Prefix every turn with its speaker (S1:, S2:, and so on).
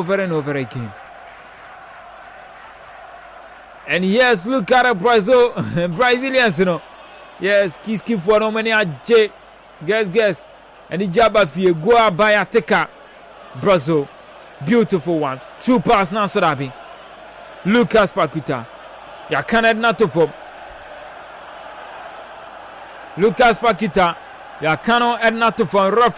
S1: over and over again. And yes, look at the Brazilians, you know. Yes, Kiski for no many J. Guess. And the Jabba go by a taker. Brazil. Beautiful one. True pass now, Sodabi. Lucas Paqueta. Ya can't not to form. Lucas Paqueta. Ya cannot not to form.